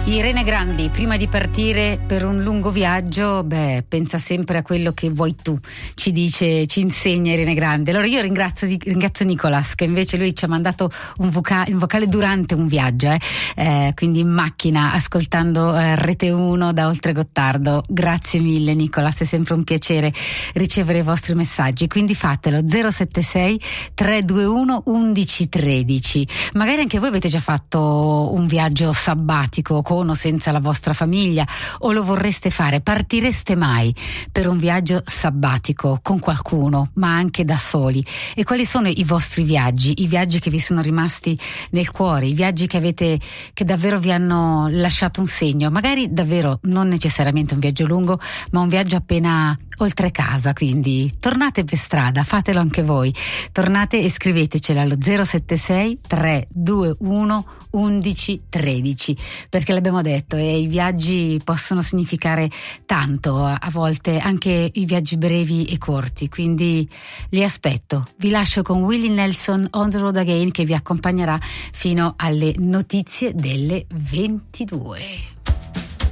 Irene Grandi, prima di partire per un lungo viaggio, pensa sempre a quello che vuoi tu, ci insegna Irene Grandi. Allora io ringrazio Nicolas, che invece lui ci ha mandato un vocale durante un viaggio, quindi in macchina, ascoltando Rete 1 da Oltregottardo. Grazie mille Nicolas, è sempre un piacere ricevere i vostri messaggi, quindi fatelo 076 321 1113. Magari anche voi avete già fatto un viaggio sabbatico con o senza la vostra famiglia, o lo vorreste fare. Partireste mai per un viaggio sabbatico con qualcuno, ma anche da soli? E quali sono i vostri viaggi, i viaggi che vi sono rimasti nel cuore, i viaggi che davvero vi hanno lasciato un segno? Magari davvero non necessariamente un viaggio lungo, ma un viaggio appena oltre casa. Quindi tornate per strada, fatelo anche voi, tornate e scrivetecelo allo 076 321 1113, perché l'abbiamo detto, i viaggi possono significare tanto, a volte anche i viaggi brevi e corti, quindi li aspetto. Vi lascio con Willie Nelson, On the Road Again, che vi accompagnerà fino alle notizie delle 22.